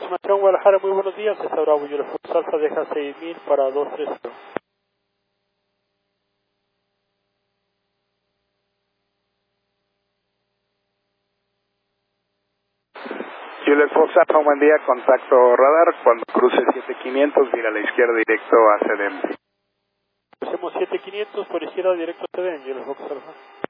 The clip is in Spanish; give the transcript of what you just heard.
Aproximación Guadalajara, muy buenos días. Está Bravo, yo le Fox Alfa, deja 6000 para 230. Juliet Fox Alpha, buen día, contacto radar, cuando cruce 7500, vira a la izquierda directo a CDM. Hacemos 7500 por izquierda directo a CDN, Juliet Fox Alfa.